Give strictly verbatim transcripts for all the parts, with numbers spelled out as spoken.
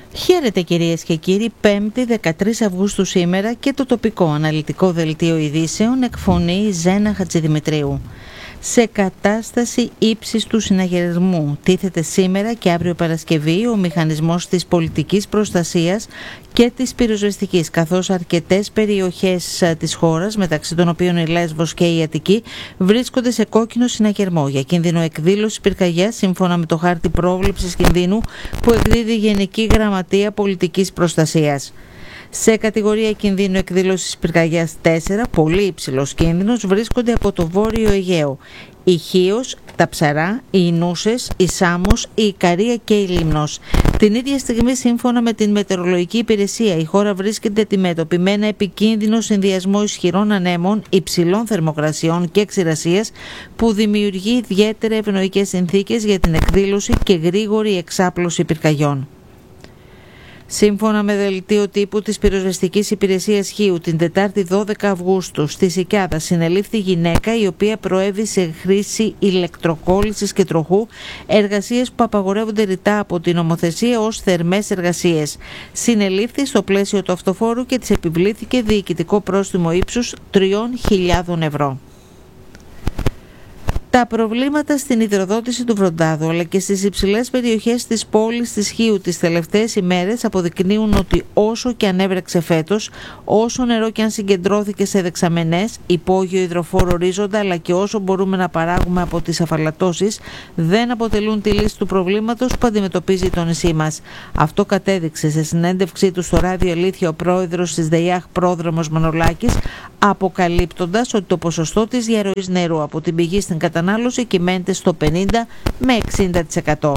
Χαίρετε κυρίες και κύριοι, πέμπτη δεκατρείς Αυγούστου σήμερα και το τοπικό αναλυτικό δελτίο ειδήσεων εκφωνεί Ζένα Χατζηδημητρίου. Σε κατάσταση ύψης του συναγερμού τίθεται σήμερα και αύριο Παρασκευή ο μηχανισμός της πολιτικής προστασίας και της πυροσβεστικής, καθώς αρκετές περιοχές της χώρας, μεταξύ των οποίων η Λέσβος και η Αττική, βρίσκονται σε κόκκινο συναγερμό για κίνδυνο εκδήλωσης πυρκαγιάς, σύμφωνα με το χάρτη πρόβλεψης κινδύνου που εκδίδει η Γενική Γραμματεία Πολιτικής Προστασίας. Σε κατηγορία κινδύνου εκδήλωσης πυρκαγιάς τέσσερα, πολύ υψηλός κίνδυνος, βρίσκονται από το Βόρειο Αιγαίο η Χίος, τα Ψαρά, η Ινούσες, η Σάμος, η Ικαρία και η Λίμνος. Την ίδια στιγμή, σύμφωνα με την Μετεωρολογική Υπηρεσία, η χώρα βρίσκεται αντιμέτωπη με ένα επικίνδυνο συνδυασμό ισχυρών ανέμων, υψηλών θερμοκρασιών και ξηρασίας που δημιουργεί ιδιαίτερα ευνοϊκές συνθήκες για την εκδήλωση και γρήγορη εξάπλωση πυρκαγιών. Σύμφωνα με δελτίο τύπου της Πυροσβεστικής Υπηρεσίας Χίου, την Τετάρτη δώδεκα Αυγούστου στη Σικιάδα συνελήφθη γυναίκα η οποία προέβη σε χρήση ηλεκτροκόλλησης και τροχού, εργασίες που απαγορεύονται ρητά από την νομοθεσία ως θερμές εργασίες. Συνελήφθη στο πλαίσιο του αυτοφόρου και της επιβλήθηκε διοικητικό πρόστιμο ύψους τριών χιλιάδων ευρώ. Τα προβλήματα στην υδροδότηση του Βροντάδου αλλά και στις υψηλές περιοχές της πόλης της Χίου τις τελευταίες ημέρες αποδεικνύουν ότι όσο και αν έβρεξε φέτος, όσο νερό και αν συγκεντρώθηκε σε δεξαμενές, υπόγειο υδροφόρο ορίζοντα αλλά και όσο μπορούμε να παράγουμε από τις αφαλατώσεις, δεν αποτελούν τη λύση του προβλήματος που αντιμετωπίζει το νησί μας. Αυτό κατέδειξε σε συνέντευξή του στο Ράδιο Αλήθεια ο πρόεδρος της ΔΕΙΑΧ Πρόδρομος Μανολάκης, αποκαλύπτοντας ότι το ποσοστό της διαρροής νερού από την πηγή στην κατανάλωση κυμαίνεται στο πενήντα με εξήντα τοις εκατό.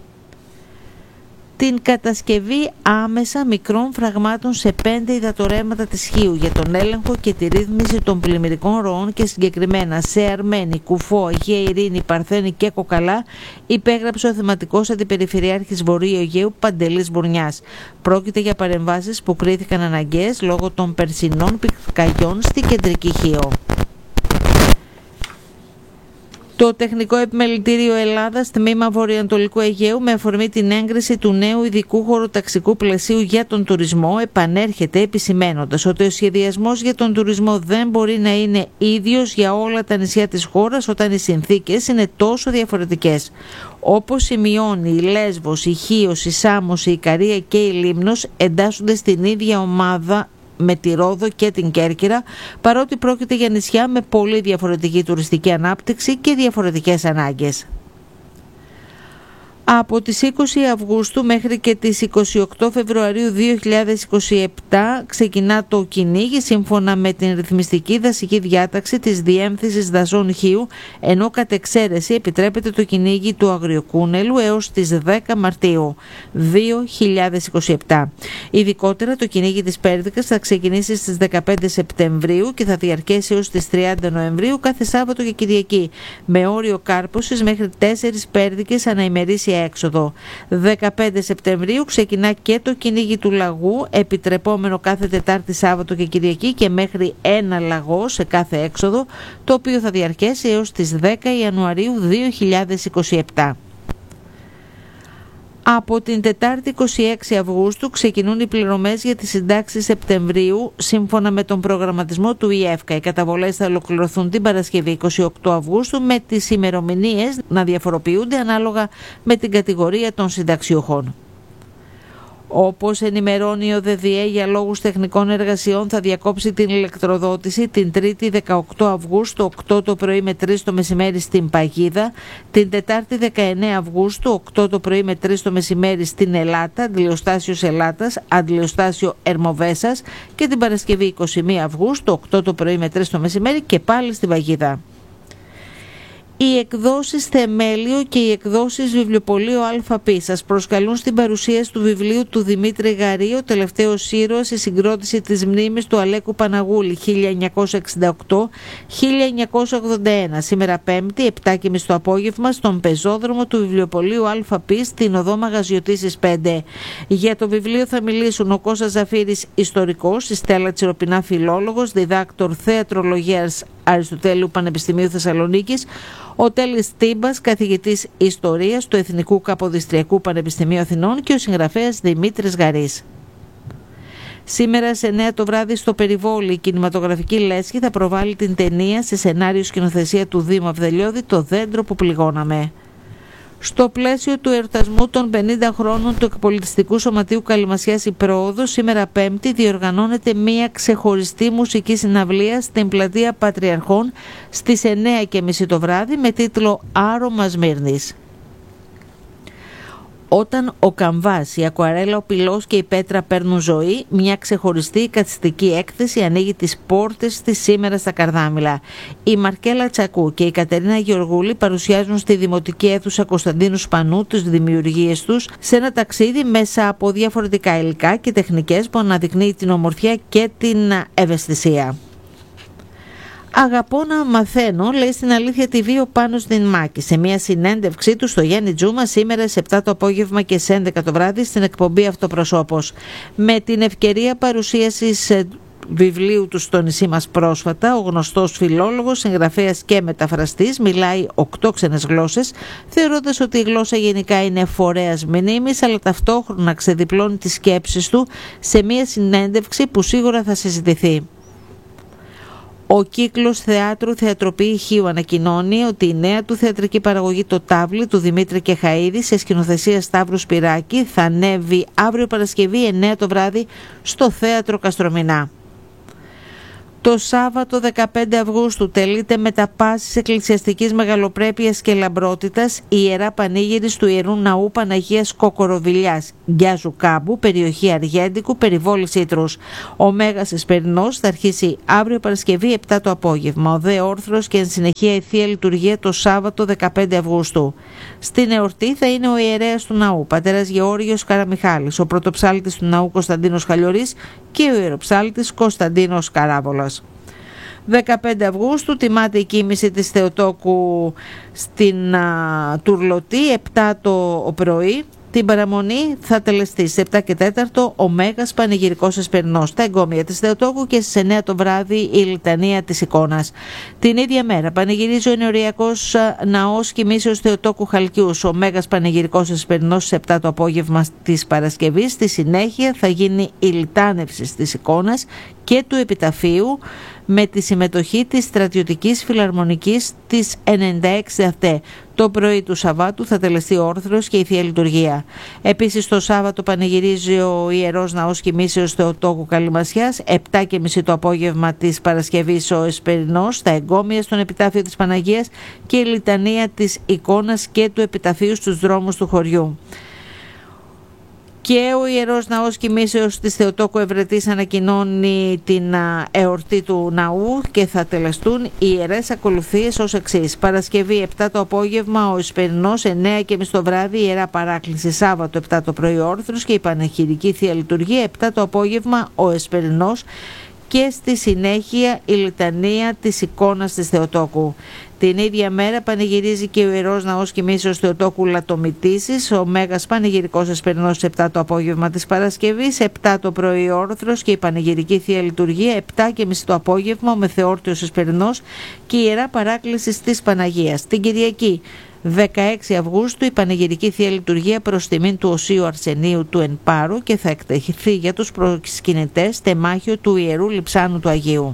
Την κατασκευή άμεσα μικρών φραγμάτων σε πέντε υδατορρέματα της Χίου για τον έλεγχο και τη ρύθμιση των πλημμυρικών ροών και συγκεκριμένα σε Αρμένη, Κουφό, Αγία Ειρήνη, Παρθένη και Κοκαλά υπέγραψε ο θεματικός αντιπεριφερειάρχης Βορείου Αιγαίου Παντελής Μπουρνιάς. Πρόκειται για παρεμβάσεις που κρίθηκαν αναγκαίες λόγω των περσινών πυρκαγιών στην κεντρική Χίο. Το Τεχνικό Επιμελητήριο Ελλάδας, τμήμα Βορειοανατολικού Αιγαίου, με αφορμή την έγκριση του νέου ειδικού χωροταξικού πλαισίου για τον τουρισμό, επανέρχεται επισημαίνοντας ότι ο σχεδιασμός για τον τουρισμό δεν μπορεί να είναι ίδιος για όλα τα νησιά της χώρας όταν οι συνθήκες είναι τόσο διαφορετικές. Όπως σημειώνει η Λέσβος, η Χίος, η Σάμος, η Ικαρία και η Λίμνος εντάσσονται στην ίδια ομάδα με τη Ρόδο και την Κέρκυρα, παρότι πρόκειται για νησιά με πολύ διαφορετική τουριστική ανάπτυξη και διαφορετικές ανάγκες. Από τις είκοσι Αυγούστου μέχρι και τις είκοσι οκτώ Φεβρουαρίου δύο χιλιάδες είκοσι επτά ξεκινά το κυνήγι σύμφωνα με την ρυθμιστική δασική διάταξη της Διεύθυνσης Δασών Χίου, ενώ κατ' εξαίρεση επιτρέπεται το κυνήγι του αγριοκούνελου έως τις δέκα Μαρτίου δύο χιλιάδες είκοσι επτά. Ειδικότερα το κυνήγι της Πέρδικας θα ξεκινήσει στις δεκαπέντε Σεπτεμβρίου και θα διαρκέσει έως τις τριάντα Νοεμβρίου κάθε Σάββατο και Κυριακή, με όριο κάρπωσης μέχρι τέσσερις πέρδικες ανά ημερήσια έξοδο. δεκαπέντε Σεπτεμβρίου ξεκινά και το κυνήγι του λαγού, επιτρεπόμενο κάθε Τετάρτη, Σάββατο και Κυριακή και μέχρι ένα λαγό σε κάθε έξοδο, το οποίο θα διαρκέσει έως τις δέκα Ιανουαρίου δύο χιλιάδες είκοσι επτά. Από την Τετάρτη είκοσι έξι Αυγούστου ξεκινούν οι πληρωμές για τις συντάξεις Σεπτεμβρίου σύμφωνα με τον προγραμματισμό του ΙΕΦΚΑ. Οι καταβολές θα ολοκληρωθούν την Παρασκευή είκοσι οκτώ Αυγούστου, με τις ημερομηνίες να διαφοροποιούνται ανάλογα με την κατηγορία των συνταξιούχων. Όπως ενημερώνει ο ΔΔΕ, για λόγους τεχνικών εργασιών θα διακόψει την ηλεκτροδότηση την Τρίτη δεκαοκτώ Αυγούστου οκτώ το πρωί με τρεις το μεσημέρι στην Παγίδα, την Τετάρτη δεκαεννέα Αυγούστου οκτώ το πρωί με τρεις το μεσημέρι στην Ελάτα, αντιλιοστάσιος Ελάτας, αντιλιοστάσιο Ερμοβέσας, και την Παρασκευή είκοσι μία Αυγούστου οκτώ το πρωί με τρεις το μεσημέρι και πάλι στην Παγίδα. Οι εκδόσεις Θεμέλιο και οι εκδόσεις Βιβλιοπωλείο ΑΠ σας προσκαλούν στην παρουσίαση του βιβλίου του Δημήτρη Γαρή, «Ο τελευταίος ήρωας, η συγκρότηση της μνήμης του Αλέκου Παναγούλη χίλια εννιακόσια εξήντα οκτώ με χίλια εννιακόσια ογδόντα ένα», σήμερα Πέμπτη, επτά και μισή το απόγευμα, στον πεζόδρομο του Βιβλιοπωλείου ΑΠ στην οδό Μαγαζιωτήσης πέντε. Για το βιβλίο θα μιλήσουν ο Κώστας Ζαφύρης, ιστορικός, η Στέλλα Τσιροπινά, φιλόλογος, διδάκτορ θεατρολογίας Αριστοτέλειου Πανεπιστημίου Θεσσαλονίκης, ο Τέλης Τύμπας, καθηγητής Ιστορίας του Εθνικού Καποδιστριακού Πανεπιστημίου Αθηνών και ο συγγραφέας Δημήτρης Γαρής. Σήμερα σε εννέα το βράδυ στο Περιβόλι η κινηματογραφική λέσχη θα προβάλλει την ταινία σε σενάριο σκηνοθεσία του Δήμου Αυδελιώδη «Το δέντρο που πληγώναμε». Στο πλαίσιο του εορτασμού των πενήντα χρόνων του Εκπολιτιστικού Σωματείου Καλυμασιάς η Πρόοδος, σήμερα Πέμπτη διοργανώνεται μία ξεχωριστή μουσική συναυλία στην πλατεία Πατριαρχών στις εννέα και μισή το βράδυ με τίτλο «Άρωμα Σμύρνης». Όταν ο καμβάς, η ακουαρέλα, ο πυλός και η πέτρα παίρνουν ζωή, μια ξεχωριστή εικαστική έκθεση ανοίγει τις πόρτες της σήμερα στα Καρδάμηλα. Η Μαρκέλα Τσακού και η Κατερίνα Γεωργούλη παρουσιάζουν στη Δημοτική Αίθουσα Κωνσταντίνου Σπανού τις δημιουργίες τους σε ένα ταξίδι μέσα από διαφορετικά υλικά και τεχνικές που αναδεικνύει την ομορφιά και την ευαισθησία. «Αγαπώ να μαθαίνω», λέει στην Αλήθεια τι βι ο Πάνος Δινμάκης σε μια συνέντευξή του στο Γιάννη Τζούμα σήμερα σε επτά το απόγευμα και σε έντεκα το βράδυ στην εκπομπή Αυτοπροσώπος. Με την ευκαιρία παρουσίασης βιβλίου του στο νησί μας πρόσφατα, ο γνωστός φιλόλογος, συγγραφέας και μεταφραστής μιλάει οκτώ ξένες γλώσσες, θεωρώντας ότι η γλώσσα γενικά είναι φορέας μνήμης, αλλά ταυτόχρονα ξεδιπλώνει τις σκέψεις του σε μια συνέντευξη που σίγουρα θα συζητηθεί. Ο κύκλος θεάτρου Θεατροπή Χίου ανακοινώνει ότι η νέα του θεατρική παραγωγή «Το Τάβλι» του Δημήτρη Κεχαΐδη σε σκηνοθεσία Σταύρου Σπυράκη θα ανέβει αύριο Παρασκευή εννέα το βράδυ στο Θέατρο Καστρομηνά. Το Σάββατο δεκαπέντε Αυγούστου τελείται με τα πάσης εκκλησιαστικής μεγαλοπρέπειας και λαμπρότητας η Ιερά Πανήγυρης του Ιερού Ναού Παναγίας Κοκοροβιλιάς, Γκιάζου Κάμπου, περιοχή Αργέντικου, περιβόλης Ήτρους. Ο Μέγας Εσπερινός θα αρχίσει αύριο Παρασκευή επτά το απόγευμα. Ο δε όρθρος και εν συνεχεία η Θεία Λειτουργία το Σάββατο δεκαπέντε Αυγούστου. Στην εορτή θα είναι ο ιερέας του ναού, πατέρας Γεώργιος Καραμιχάλης, ο πρωτοψάλτης του ναού Κωνσταντίνος Χαλιορής και ο ιεροψάλτης Κωνσταντίνος Καράβολας. δεκαπέντε Αυγούστου τιμάται η κοίμηση της Θεοτόκου στην α, Τουρλωτή, επτά το πρωί. Την παραμονή θα τελεστεί στις επτά και τέταρτο ο Μέγας Πανηγυρικός Εσπερινός, τα εγκόμια της Θεοτόκου, και στις εννέα το βράδυ η Λιτανία της Εικόνας. Την ίδια μέρα πανηγυρίζει ο Ενοριακός Ναός Κοιμήσεως Θεοτόκου Χαλκιούς, ο Μέγας Πανηγυρικός Εσπερινός στις επτά το απόγευμα της Παρασκευής. Στη συνέχεια θα γίνει η λιτάνευση της Εικόνας και του Επιταφείου με τη συμμετοχή της Στρατιωτικής Φιλαρμονικής της ενενήντα έξι ΑΘΕ. Το πρωί του Σαββάτου θα τελεστεί ο όρθρος και η Θεία Λειτουργία. Επίσης το Σάββατο πανηγυρίζει ο Ιερός Ναός Κοιμήσεως Θεοτόκου Καλυμασιάς, επτά και μισή το απόγευμα της Παρασκευής ο Εσπερινός, τα εγκόμια στον Επιτάφιο της Παναγίας και η λιτανία της Εικόνας και του Επιταφείου στους δρόμους του χωριού. Και ο Ιερός Ναός Κοιμήσεως της Θεοτόκου Ευρετής ανακοινώνει την εορτή του ναού και θα τελεστούν οι ιερές ακολουθίες ως εξής. Παρασκευή επτά το απόγευμα ο Εσπερινός, εννέα και μισή το βράδυ η Ιερά Παράκληση, Σάββατο επτά το πρωί όρθρος και η Πανεχειρική Θεία Λειτουργία, επτά το απόγευμα ο Εσπερινός και στη συνέχεια η λιτανία της Εικόνας της Θεοτόκου. Την ίδια μέρα πανηγυρίζει και ο Ιερός Ναός Κοιμήσεως Θεοτόκου Λατομητήσης, ο Μέγας Πανηγυρικός Εσπερινός επτά το απόγευμα της Παρασκευής, επτά το πρωί όρθρος και η Πανηγυρική Θεία Λειτουργία, επτά και μισή το απόγευμα ο Μεθεόρτιος Εσπερινός και η Ιερά Παράκληση της Παναγίας. Την Κυριακή δεκαέξι Αυγούστου η Πανηγυρική Θεία Λειτουργία προς τιμήν του Οσίου Αρσενίου του Εν Πάρου και θα εκτεθεί για τους προσκυνητές τεμάχιο του Ιερού Λειψάνου του Αγίου.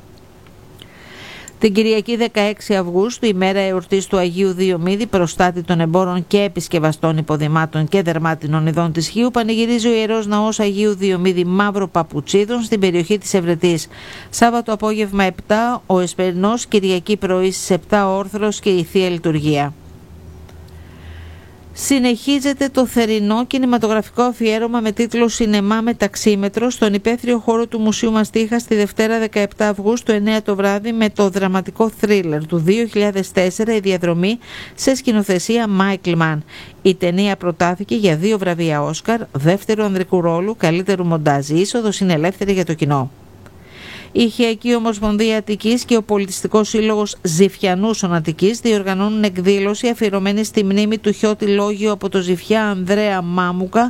Την Κυριακή δεκαέξι Αυγούστου, ημέρα εορτής του Αγίου Διομήδη, προστάτη των εμπόρων και επισκευαστών υποδημάτων και δερμάτινων ειδών της Χίου, πανηγυρίζει ο Ιερός Ναός Αγίου Διομήδη Μαύρο Παπουτσίδων στην περιοχή της Ευρετής. Σάββατο απόγευμα επτά ο Εσπερινός, Κυριακή πρωί στις επτά όρθρος και η Θεία Λειτουργία. Συνεχίζεται το θερινό κινηματογραφικό αφιέρωμα με τίτλο «Σινεμά με ταξίμετρο» στον υπαίθριο χώρο του Μουσείου Μαστίχα στη Δευτέρα δεκαεπτά Αυγούστου εννέα το βράδυ με το δραματικό θρίλερ του δύο χιλιάδες τέσσερα «Η Διαδρομή» σε σκηνοθεσία Μάικλ Μαν. Η ταινία προτάθηκε για δύο βραβεία Όσκαρ, δεύτερου ανδρικού ρόλου, καλύτερου μοντάζ. Η είσοδος είναι ελεύθερη για το κοινό. Η Ιχαική Ομοσπονδία Αττικής και ο Πολιτιστικός Σύλλογος Ζηφιανούσων Αττικής διοργανώνουν εκδήλωση αφιερωμένη στη μνήμη του Χιώτη Λόγιο από το Ζηφιά Ανδρέα Μάμουκα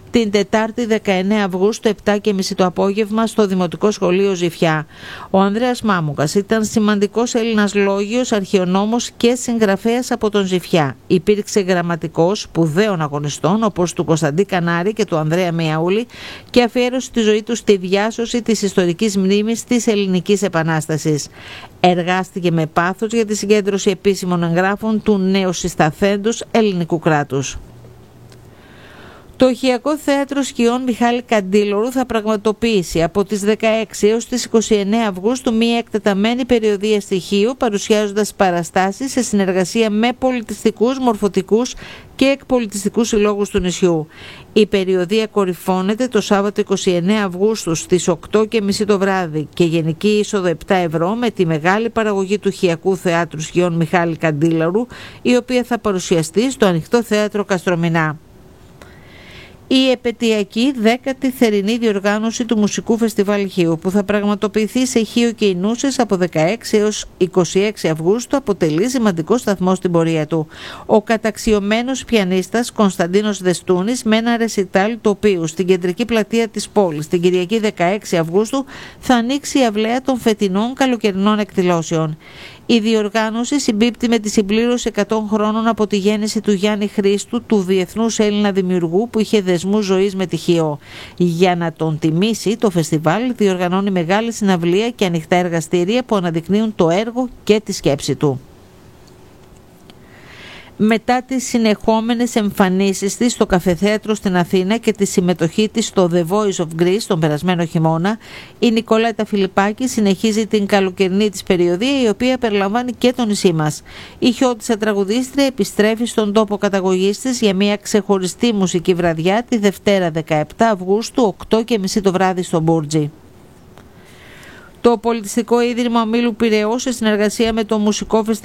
την Τετάρτη δεκαεννέα Αυγούστου επτά και τριάντα το απόγευμα στο Δημοτικό Σχολείο Ζηφιά. Ο Ανδρέας Μάμουκας ήταν σημαντικός Έλληνας λόγιος, αρχαιονόμος και συγγραφέας από τον Ζηφιά. Υπήρξε γραμματικός σπουδαίων αγωνιστών όπως του Κωνσταντή Κανάρη και του Ανδρέα Μιαούλη και αφιέρωσε τη ζωή του στη διάσωση της ιστορικής μνήμης της Ελληνικής Επανάστασης. Εργάστηκε με πάθος για τη συγκέντρωση επίσημων εγγράφων του νεοσυσταθέντος ελληνικού κράτους. Το Οχιακό Θέατρο Σκιών Μιχάλη Καντήλωρου θα πραγματοποιήσει από τις δεκαέξι έως τις είκοσι εννέα Αυγούστου μία εκτεταμένη περιοδεία στοιχείου, παρουσιάζοντας παραστάσεις σε συνεργασία με πολιτιστικούς, μορφωτικούς και εκπολιτιστικούς συλλόγους του νησιού. Η περιοδεία κορυφώνεται το Σάββατο είκοσι εννέα Αυγούστου στις οκτώ και τριάντα το βράδυ και γενική είσοδο επτά ευρώ με τη μεγάλη παραγωγή του Οχιακού Θεάτρου Σκιών Μιχάλη Καντήλωρου, η οποία θα παρουσιαστεί στο Ανοιχτό Θέατρο Καστρομηνά. Η επετειακή δέκατη θερινή διοργάνωση του Μουσικού Φεστιβάλ Χίου, που θα πραγματοποιηθεί σε Χίο και Ινούσες από δεκαέξι έως είκοσι έξι Αυγούστου, αποτελεί σημαντικό σταθμό στην πορεία του. Ο καταξιωμένος πιανίστας Κωνσταντίνος Δεστούνης, με ένα ρεσιτάλ το οποίο στην κεντρική πλατεία της πόλης την Κυριακή δεκαέξι Αυγούστου θα ανοίξει η αυλαία των φετινών καλοκαιρινών εκδηλώσεων. Η διοργάνωση συμπίπτει με τη συμπλήρωση εκατό χρόνων από τη γέννηση του Γιάννη Χρήστου, του διεθνούς Έλληνα δημιουργού που είχε δεσμούς ζωής με τη Χίο. Για να τον τιμήσει, το φεστιβάλ διοργανώνει μεγάλη συναυλία και ανοιχτά εργαστήρια που αναδεικνύουν το έργο και τη σκέψη του. Μετά τις συνεχόμενες εμφανίσεις της στο Καφεθέατρο στην Αθήνα και τη συμμετοχή της στο The Voice of Greece τον περασμένο χειμώνα, η Νικολέτα Φιλιππάκη συνεχίζει την καλοκαιρινή της περιοδία, η οποία περιλαμβάνει και το νησί μας. Η χιώτισσα τραγουδίστρια επιστρέφει στον τόπο καταγωγής της για μια ξεχωριστή μουσική βραδιά τη Δευτέρα δεκαεπτά Αυγούστου οκτώ και τριάντα το βράδυ στο Μπούρτζι. Το Πολιτιστικό Ίδρυμα Ομίλου Πειραιώς, σε συνεργασία με το Μουσικό Φεστιβάλ